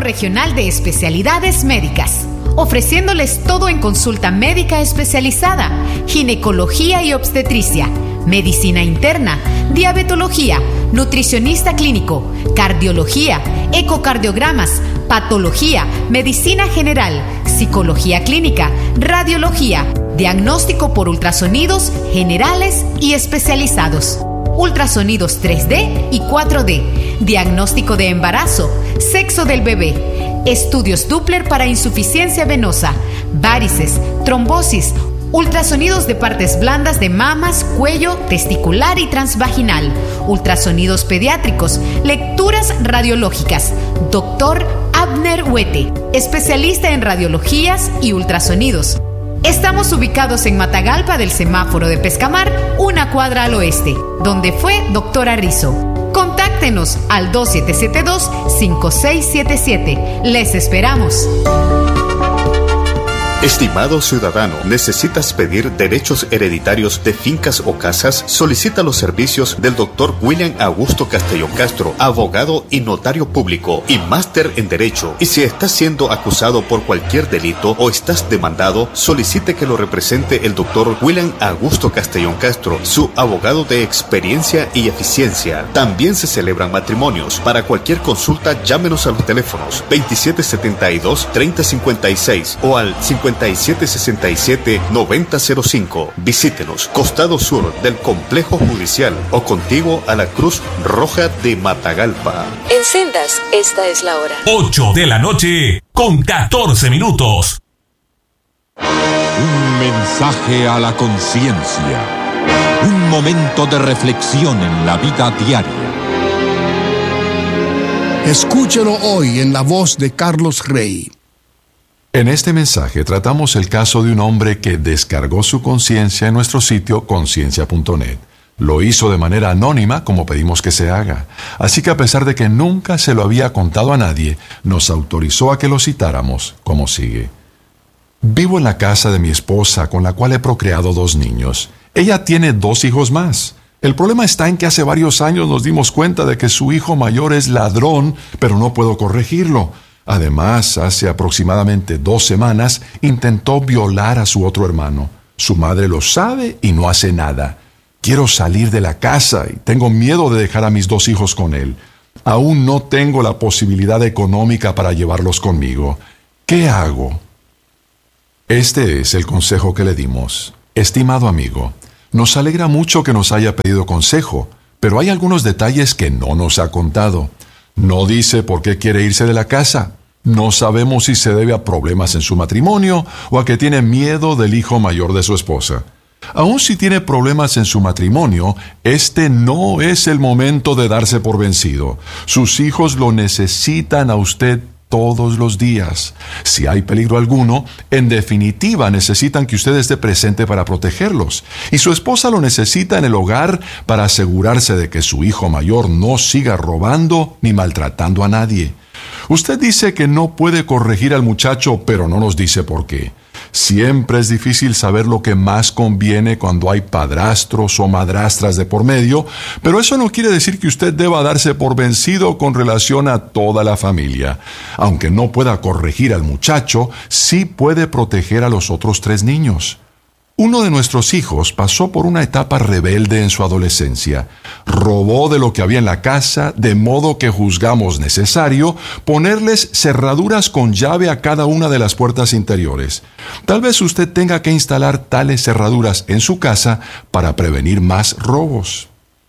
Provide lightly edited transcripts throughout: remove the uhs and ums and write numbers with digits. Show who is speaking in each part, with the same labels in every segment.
Speaker 1: Regional de Especialidades Médicas, ofreciéndoles todo en consulta médica especializada, ginecología y obstetricia, medicina interna, diabetología, nutricionista clínico, cardiología, ecocardiogramas, patología, medicina general, psicología clínica, radiología, diagnóstico por ultrasonidos generales y especializados, ultrasonidos 3D y 4D, diagnóstico de embarazo, sexo del bebé, estudios Doppler para insuficiencia venosa, varices, trombosis, ultrasonidos de partes blandas de mamas, cuello, testicular y transvaginal, ultrasonidos pediátricos, lecturas radiológicas. Dr. Abner Huete, especialista en radiologías y ultrasonidos. Estamos ubicados en Matagalpa del semáforo de Pescamar, una cuadra al oeste, donde fue Doctora Rizzo. Contáctenos al 2772-5677. Les esperamos.
Speaker 2: Estimado ciudadano, ¿necesitas pedir derechos hereditarios de fincas o casas? Solicita los servicios del Dr. William Augusto Castellón Castro, abogado y notario público y máster en Derecho. Y si estás siendo acusado por cualquier delito o estás demandado, solicite que lo represente el Dr. William Augusto Castellón Castro, su abogado de experiencia y eficiencia. También se celebran matrimonios. Para cualquier consulta, llámenos a los teléfonos 2772-3056 o al 5767-9005. Visítenos, costado sur del complejo judicial o contiguo a la Cruz Roja de Matagalpa.
Speaker 3: En Sendas, esta es la hora.
Speaker 4: 8 de la noche con 14 minutos.
Speaker 5: Un mensaje a la conciencia. Un momento de reflexión en la vida diaria.
Speaker 6: Escúchelo hoy en la voz de Carlos Rey.
Speaker 7: En este mensaje tratamos el caso de un hombre que descargó su conciencia en nuestro sitio conciencia.net. Lo hizo de manera anónima, como pedimos que se haga. Así que a pesar de que nunca se lo había contado a nadie, nos autorizó a que lo citáramos, como sigue. Vivo en la casa de mi esposa, con la cual he procreado 2 niños. Ella tiene 2 hijos más. El problema está en que hace varios años nos dimos cuenta de que su hijo mayor es ladrón, pero no puedo corregirlo. Además, hace aproximadamente 2 semanas intentó violar a su otro hermano. Su madre lo sabe y no hace nada. Quiero salir de la casa y tengo miedo de dejar a mis 2 hijos con él. Aún no tengo la posibilidad económica para llevarlos conmigo. ¿Qué hago? Este es el consejo que le dimos. Estimado amigo, nos alegra mucho que nos haya pedido consejo, pero hay algunos detalles que no nos ha contado. No dice por qué quiere irse de la casa. No sabemos si se debe a problemas en su matrimonio o a que tiene miedo del hijo mayor de su esposa. Aun si tiene problemas en su matrimonio, este no es el momento de darse por vencido. Sus hijos lo necesitan a usted todos los días. Si hay peligro alguno, en definitiva necesitan que usted esté presente para protegerlos. Y su esposa lo necesita en el hogar para asegurarse de que su hijo mayor no siga robando ni maltratando a nadie. Usted dice que no puede corregir al muchacho, pero no nos dice por qué. Siempre es difícil saber lo que más conviene cuando hay padrastros o madrastras de por medio, pero eso no quiere decir que usted deba darse por vencido con relación a toda la familia. Aunque no pueda corregir al muchacho, sí puede proteger a los otros 3 niños. Uno de nuestros hijos pasó por una etapa rebelde en su adolescencia. Robó de lo que había en la casa, de modo que juzgamos necesario ponerles cerraduras con llave a cada una de las puertas interiores. Tal vez usted tenga que instalar tales cerraduras en su casa para prevenir más robos.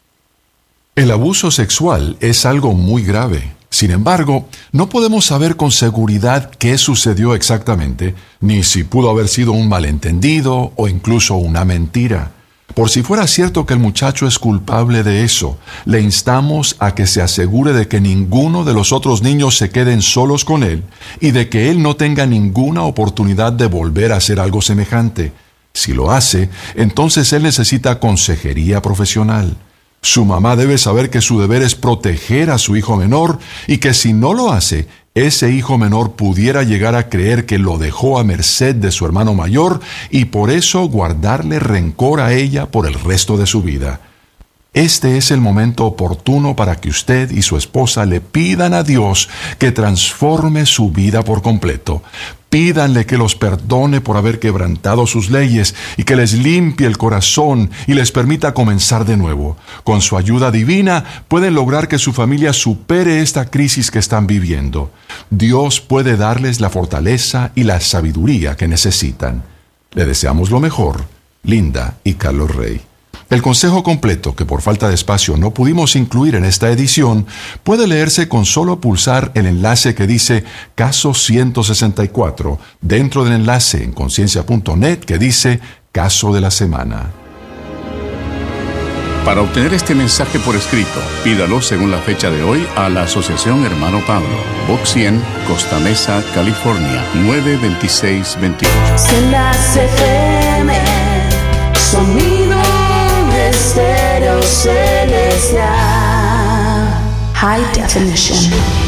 Speaker 7: El abuso sexual es algo muy grave. Sin embargo, no podemos saber con seguridad qué sucedió exactamente, ni si pudo haber sido un malentendido o incluso una mentira. Por si fuera cierto que el muchacho es culpable de eso, le instamos a que se asegure de que ninguno de los otros niños se queden solos con él y de que él no tenga ninguna oportunidad de volver a hacer algo semejante. Si lo hace, entonces él necesita consejería profesional. Su mamá debe saber que su deber es proteger a su hijo menor y que si no lo hace, ese hijo menor pudiera llegar a creer que lo dejó a merced de su hermano mayor y por eso guardarle rencor a ella por el resto de su vida. Este es el momento oportuno para que usted y su esposa le pidan a Dios que transforme su vida por completo. Pídanle que los perdone por haber quebrantado sus leyes y que les limpie el corazón y les permita comenzar de nuevo. Con su ayuda divina pueden lograr que su familia supere esta crisis que están viviendo. Dios puede darles la fortaleza y la sabiduría que necesitan. Le deseamos lo mejor, Linda y Carlos Rey. El consejo completo, que por falta de espacio no pudimos incluir en esta edición, puede leerse con solo pulsar el enlace que dice Caso 164 dentro del enlace en conciencia.net que dice Caso de la Semana.
Speaker 8: Para obtener este mensaje por escrito, pídalo según la fecha de hoy a la Asociación Hermano Pablo, Box 100, Costa Mesa, California, 92628.
Speaker 9: Sendaz FM, sonido de estéreo celestial, high definition.